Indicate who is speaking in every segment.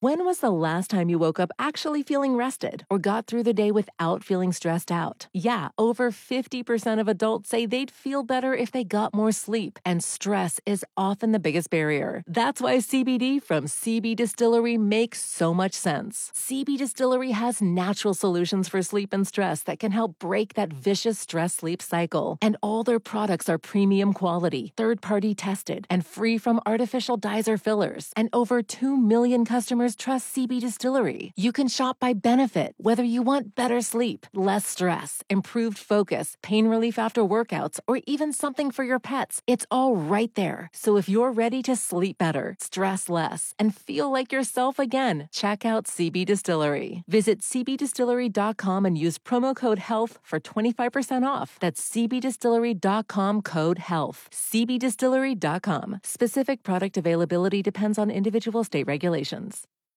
Speaker 1: When was the last time you woke up actually feeling rested or got through the day without feeling stressed out? Yeah, over 50% of adults say they'd feel better if they got more sleep, and stress is often the biggest barrier. That's why CBD from CB Distillery makes so much sense. CB Distillery has natural solutions for sleep and stress that can help break that vicious stress-sleep cycle. And all their products are premium quality, third-party tested, and free from artificial dyes or fillers. And over 2 million customers trust CB Distillery. You can shop by benefit, whether you want better sleep, less stress, improved focus, pain relief after workouts, or even something for your pets. It's all right there. So if you're ready to sleep better, stress less, and feel like yourself again, check out CB Distillery. Visit cbdistillery.com and use promo code HEALTH for 25% off. That's cbdistillery.com, code HEALTH. cbdistillery.com. Specific product availability depends on individual state regulations.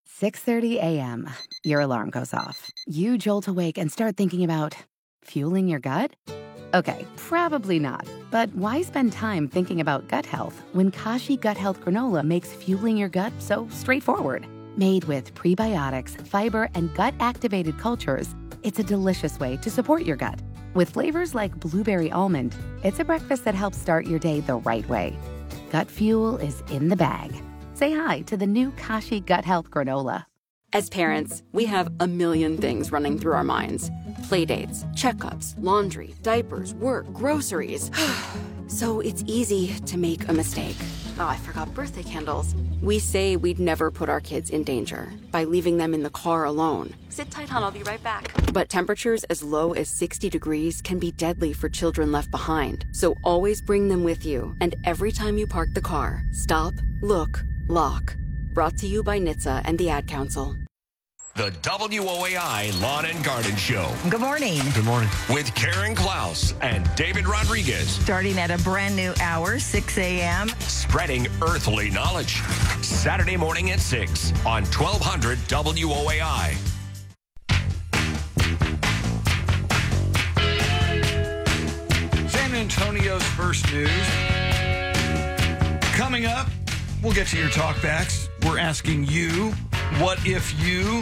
Speaker 2: 6:30 a.m. Your alarm goes off. You jolt awake and start thinking about fueling your gut? Okay, probably not. But why spend time thinking about gut health when Kashi Gut Health Granola makes fueling your gut so straightforward? Made with prebiotics, fiber, and gut-activated cultures, it's a delicious way to support your gut. With flavors like blueberry almond, it's a breakfast that helps start your day the right way. Gut fuel is in the bag. Say hi to the new Kashi Gut Health Granola.
Speaker 3: As parents, we have a million things running through our minds. Playdates, checkups, laundry, diapers, work, groceries. So it's easy to make a mistake. Oh, I forgot birthday candles. We say we'd never put our kids in danger by leaving them in the car alone. Sit tight, hon, I'll be right back. But temperatures as low as 60 degrees can be deadly for children left behind. So always bring them with you. And every time you park the car, stop, look, lock. Brought to you by NHTSA and the Ad Council.
Speaker 4: The WOAI Lawn and Garden Show.
Speaker 5: Good morning.
Speaker 4: Good morning. With Karen Klaus and David Rodriguez.
Speaker 5: Starting at a brand new hour, 6 a.m.
Speaker 4: Spreading earthly knowledge. Saturday morning at 6 on 1200 WOAI.
Speaker 6: San Antonio's first news. Coming up, we'll get to your talkbacks. We're asking you, what if you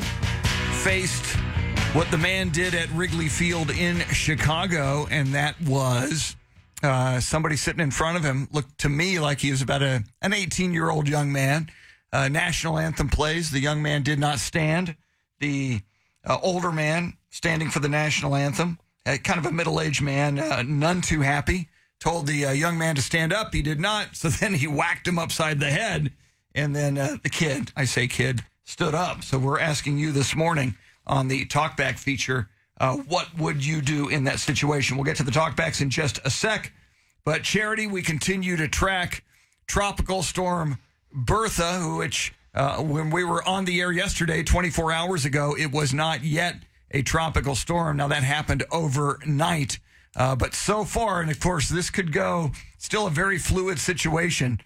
Speaker 6: faced what the man did at Wrigley Field in Chicago, and that was somebody sitting in front of him looked to me like he was about an 18-year-old young man. National anthem plays. The young man did not stand. The older man standing for the national anthem, kind of a middle-aged man, none too happy, told the young man to stand up. He did not, so then he whacked him upside the head, and then the kid, I say kid, stood up. So we're asking you this morning on the Talkback feature, what would you do in that situation? We'll get to the Talkbacks in just a sec. But Charity, we continue to track Tropical Storm Bertha, which when we were on the air yesterday, 24 hours ago, it was not yet a tropical storm. Now that happened overnight. But so far, and of course, this could go still a very fluid situation.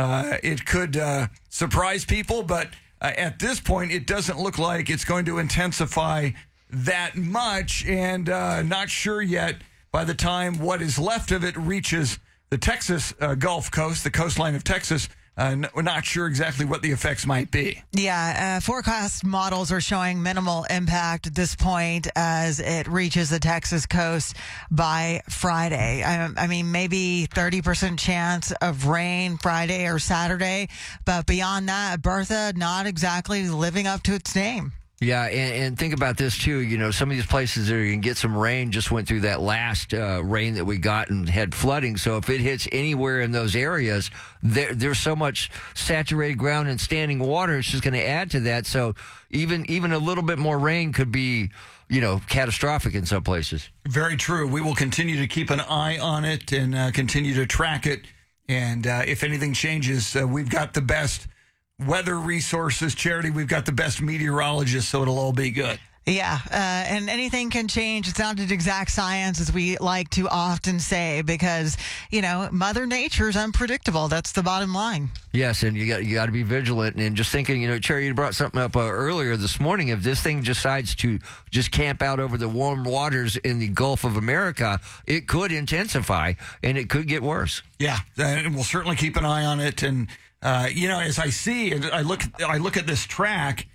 Speaker 6: It could surprise people, but at this point, it doesn't look like it's going to intensify that much, and not sure yet by the time what is left of it reaches the Texas Gulf Coast, the coastline of Texas. We're not sure exactly what the effects might be.
Speaker 7: Yeah, forecast models are showing minimal impact at this point as it reaches the Texas coast by Friday. I mean, maybe 30% chance of rain Friday or Saturday, but beyond that, Bertha not exactly living up to its name.
Speaker 8: Yeah, and think about this, too. You know, some of these places that you can get some rain just went through that last rain that we got and had flooding. So if it hits anywhere in those areas, there's so much saturated ground and standing water, it's just going to add to that. So even a little bit more rain could be, you know, catastrophic in some places.
Speaker 6: Very true. We will continue to keep an eye on it and continue to track it. And if anything changes, we've got the best weather resources. Charity, we've got the best meteorologists, so it'll all be good.
Speaker 7: Yeah, and anything can change. It's not an exact science, as we like to often say, because, you know, Mother Nature's unpredictable. That's the bottom line.
Speaker 8: Yes, and you got to be vigilant. And just thinking, you know, Cherry, you brought something up earlier this morning. If this thing decides to just camp out over the warm waters in the Gulf of America, it could intensify, and it could get worse.
Speaker 6: Yeah, and we'll certainly keep an eye on it. And you know, as I see, and I look at this track,